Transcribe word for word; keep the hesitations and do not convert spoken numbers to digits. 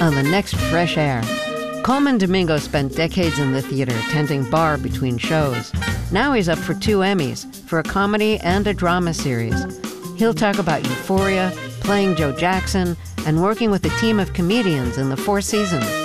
on the next Fresh Air. Colman Domingo spent decades in the theater, tending bar between shows. Now he's up for two Emmys, for a comedy and a drama series. He'll talk about Euphoria, playing Joe Jackson, and working with a team of comedians in the Four Seasons.